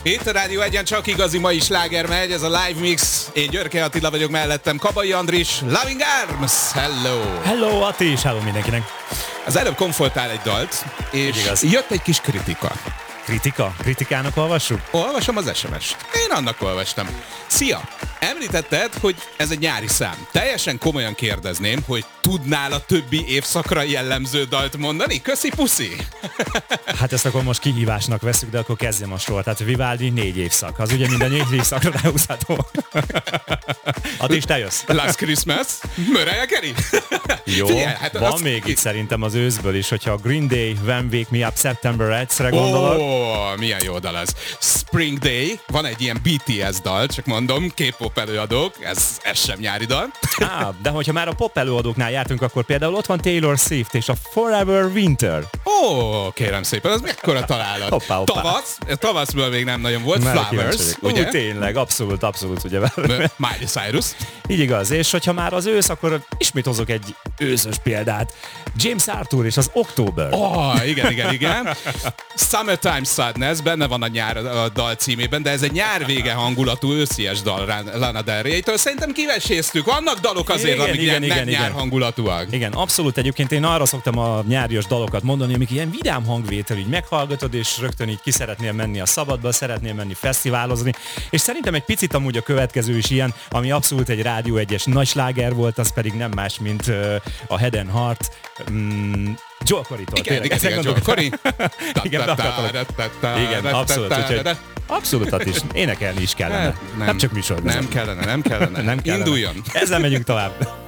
Itt a Rádió Egyen csak igazi mai sláger megy, ez a Live Mix. Én Györke Attila vagyok, mellettem Kabai Andris, Loving Arms, hello! Hello Ati, és hello mindenkinek! Az előbb komfoltál egy dalt, és jött egy kis kritika. Kritika? Kritikának olvassuk? Olvasom az SMS-t. Én annak olvastam. Szia! Említetted, hogy ez egy nyári szám. Teljesen komolyan kérdezném, hogy tudnál a többi évszakra jellemző dalt mondani? Köszi, puszi! Hát ezt akkor most kihívásnak veszük, de akkor kezdjem a sor. Tehát Vivaldi 4 évszak. Az ugye minden 4 évszakra ráhúzható. Ati, is te jössz? Last Christmas, Mariah Carey. Jó, figyelj, hát van még itt szerintem az őszből is, hogyha a Green Day, When Wake Me Up September 1-re gondolod. Milyen jó dal ez. Spring Day, van egy ilyen BTS dal, csak mondom, K-pop előadók, ez sem nyári dal. De hogyha már a pop előadóknál jártunk, akkor például ott van Taylor Swift és a Forever Winter. Kérem szépen, az mekkora találat. Hoppá. Tavaszból még nem nagyon volt, Flowers, ugye? Tényleg, abszolút, ugye? Miley Cyrus. Így igaz, és hogyha már az ősz, akkor ismét hozok egy őszös példát. James Arthur és az October. Igen. Summertime Sadness, benne van a nyár a dal címében, de ez egy nyár vége hangulatú őszies dal Lana Del Rey-től. Szerintem kiveséztük. Vannak dalok azért, amik nem nyár hangulatúak. Igen, abszolút. Egyébként én arra szoktam a nyárias dalokat mondani, amik ilyen vidám hangvétel, így meghallgatod, és rögtön így ki szeretnél menni a szabadba, szeretnél menni fesztiválozni. És szerintem egy picit amúgy a következő is ilyen, ami abszolút egy Rádió 1-es nagy sláger volt, az pedig nem más, mint a Head and Heart. Joel Corey-tól. Igen, Joel Corey. Igen, abszolút. Úgyhogy abszolút is. Énekelni is kellene. Nem csak műsorban. Nem kellene. Induljon. Ezzel megyünk tovább.